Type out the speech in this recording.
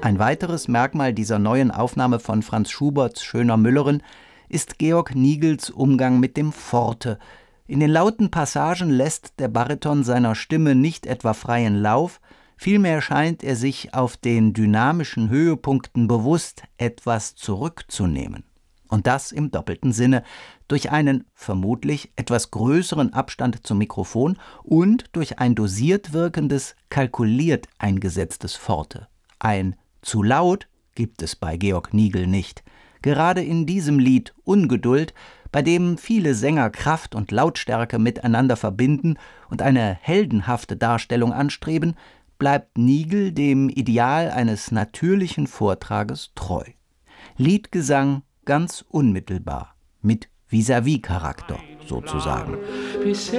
Ein weiteres Merkmal dieser neuen Aufnahme von Franz Schuberts Schöner Müllerin ist Georg Nigels Umgang mit dem Forte. In den lauten Passagen lässt der Bariton seiner Stimme nicht etwa freien Lauf, vielmehr scheint er sich auf den dynamischen Höhepunkten bewusst etwas zurückzunehmen. Und das im doppelten Sinne, durch einen vermutlich etwas größeren Abstand zum Mikrofon und durch ein dosiert wirkendes, kalkuliert eingesetztes Forte. Ein zu laut gibt es bei Georg Nigel nicht. Gerade in diesem Lied Ungeduld, bei dem viele Sänger Kraft und Lautstärke miteinander verbinden und eine heldenhafte Darstellung anstreben, bleibt Nigel dem Ideal eines natürlichen Vortrages treu. Liedgesang ganz unmittelbar, mit Vis-à-vis-Charakter sozusagen.